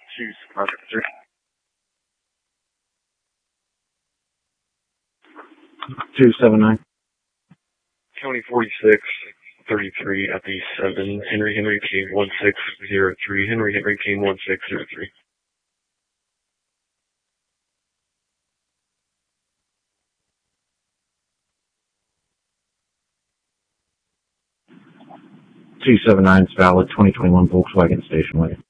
Choose officer. $279. County 4633 at the 7, Henry King 1603, Henry King 1603. $279 is valid. 2021 Volkswagen station wagon.